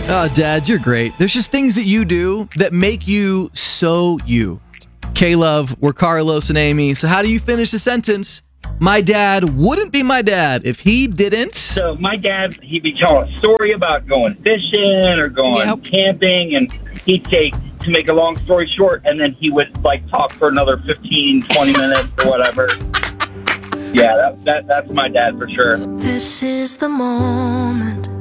Oh, Dad, you're great. There's just things that you do that make you so you. K-Love, we're Carlos and Amy. So how do you finish the sentence? My dad wouldn't be my dad if he didn't. So my dad, he'd be telling a story about going fishing or going camping, and he'd take, to make a long story short, and then he would talk for another 15, 20 minutes or whatever. Yeah, that's my dad for sure. This is the moment.